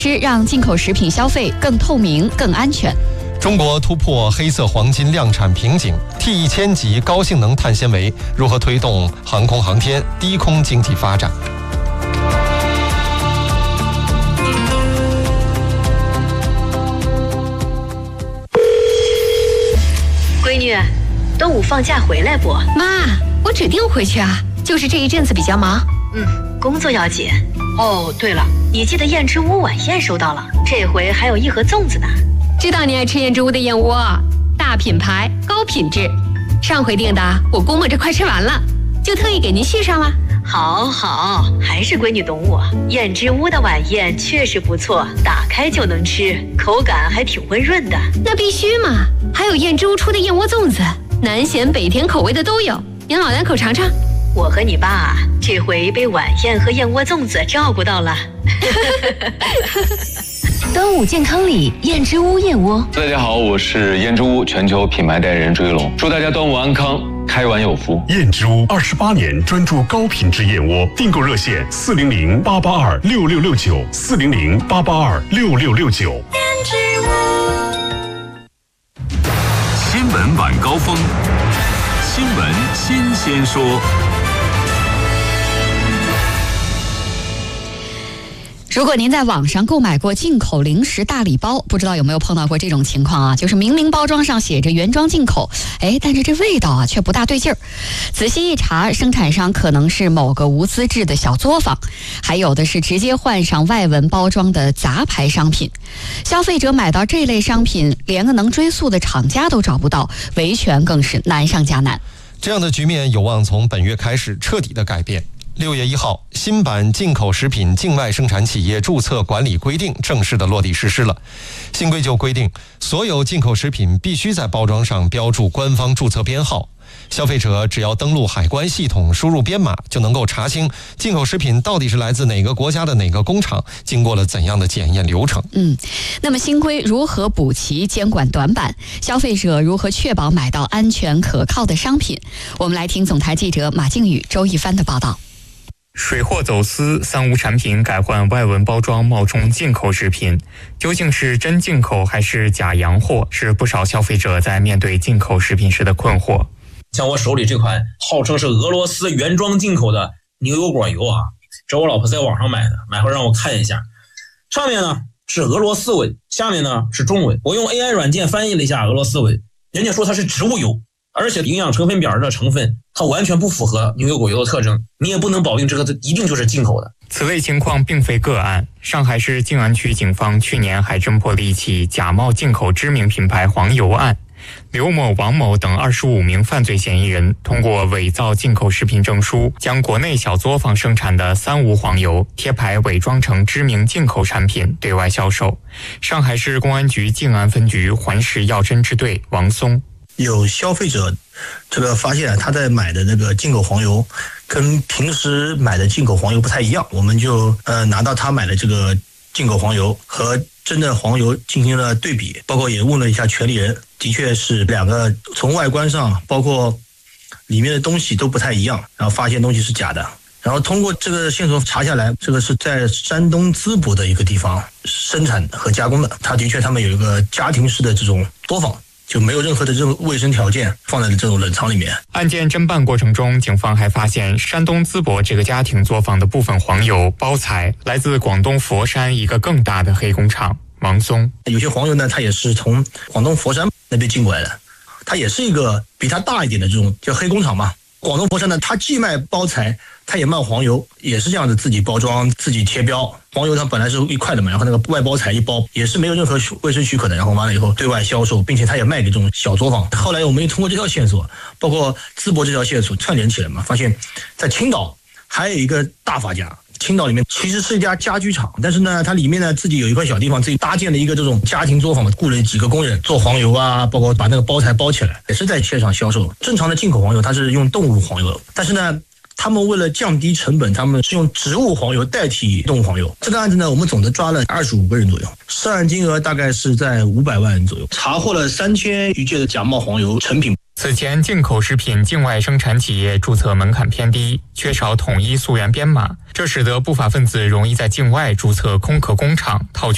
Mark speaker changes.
Speaker 1: 让进口食品消费更透明、更安全。
Speaker 2: 中国突破黑色黄金量产瓶颈 ，T1000 级高性能碳纤维如何推动航空航天、低空经济发展？
Speaker 3: 闺女，端午放假回来不？
Speaker 1: 妈，我指定回去啊，就是这一阵子比较忙。
Speaker 3: 工作要紧。哦，对了，你记得燕之屋晚宴收到了，这回还有一盒粽子呢。
Speaker 1: 知道你爱吃燕之屋的燕窝，大品牌高品质，上回订的我估摸着快吃完了，就特意给您续上了。
Speaker 3: 好，还是闺女懂我。燕之屋的晚宴确实不错，打开就能吃，口感还挺温润的。
Speaker 1: 那必须嘛，还有燕之屋出的燕窝粽子，南咸北甜口味的都有，您老两口尝尝。
Speaker 3: 我和你爸这回被晚宴和燕窝粽子照顾到了。
Speaker 1: 端午健康礼，燕之屋燕窝。
Speaker 4: 大家好，我是燕之屋全球品牌代言人朱一龙，祝大家端午安康，开碗有福。
Speaker 5: 燕之屋28年专注高品质燕窝，订购热线400-882-6669，400-882-6669。
Speaker 3: 燕之屋。
Speaker 6: 新闻晚高峰，新闻新鲜说。
Speaker 1: 如果您在网上购买过进口零食大礼包，不知道有没有碰到过这种情况啊？就是明明包装上写着原装进口，但是这味道啊却不大对劲儿。仔细一查，生产商可能是某个无资质的小作坊，还有的是直接换上外文包装的杂牌商品。消费者买到这类商品，连个能追溯的厂家都找不到，维权更是难上加难。
Speaker 2: 这样的局面有望从本月开始彻底的改变。6月1号，新版进口食品境外生产企业注册管理规定正式的落地实施了。新规就规定，所有进口食品必须在包装上标注官方注册编号，消费者只要登录海关系统，输入编码，就能够查清进口食品到底是来自哪个国家的哪个工厂，经过了怎样的检验流程。
Speaker 1: 那么新规如何补齐监管短板？消费者如何确保买到安全可靠的商品？我们来听总台记者马靖宇、周一帆的报道。
Speaker 7: 水货走私、三无产品改换外文包装冒充进口食品，究竟是真进口还是假洋货，是不少消费者在面对进口食品时的困惑。
Speaker 8: 像我手里这款号称是俄罗斯原装进口的牛油果油啊，这我老婆在网上买的，买回让我看一下，上面呢是俄罗斯文，下面呢是中文，我用 AI 软件翻译了一下俄罗斯文，人家说它是植物油，而且营养成分表的成分它完全不符合牛油果油的特征，你也不能保证这个一定就是进口的。
Speaker 7: 此类情况并非个案，上海市静安区警方去年还侦破了一起假冒进口知名品牌黄油案。刘某、王某等25名犯罪嫌疑人通过伪造进口食品证书，将国内小作坊生产的三无黄油贴牌伪装成知名进口产品对外销售。上海市公安局静安分局环市药侦支队王松。
Speaker 9: 有消费者发现他在买的那个进口黄油跟平时买的进口黄油不太一样，我们就拿到他买的这个进口黄油和真的黄油进行了对比，包括也问了一下权利人，的确是两个从外观上包括里面的东西都不太一样，然后发现东西是假的。然后通过这个线索查下来，这个是在山东淄博的一个地方生产和加工的，他们有一个家庭式的这种作坊，就没有任何的这种卫生条件，放在这种冷藏里面。
Speaker 7: 案件侦办过程中，警方还发现山东淄博这个家庭作坊的部分黄油包材来自广东佛山一个更大的黑工厂王松。
Speaker 9: 有些黄油呢，它也是从广东佛山那边进过来的，它也是一个比它大一点的这种叫黑工厂嘛。广东佛山呢，它既卖包材，它也卖黄油，也是这样的自己包装、自己贴标。黄油它本来是一块的嘛，然后那个外包材一包，也是没有任何卫生许可的，然后完了以后对外销售，并且它也卖给这种小作坊。后来我们通过这条线索，包括淄博这条线索串联起来嘛，发现在青岛还有一个大发家。青岛里面其实是一家家居厂，但是呢，它里面呢自己有一块小地方，自己搭建了一个这种家庭作坊，雇了几个工人做黄油啊，包括把那个包材包起来，也是在切上销售。正常的进口黄油它是用动物黄油，但是呢，他们为了降低成本，他们是用植物黄油代替动物黄油。这个案子呢，我们总的抓了25个人左右，涉案金额大概是在500万左右，查获了3000余件的假冒黄油成品。
Speaker 7: 此前，进口食品境外生产企业注册门槛偏低，缺少统一溯源编码，这使得不法分子容易在境外注册空壳工厂，套取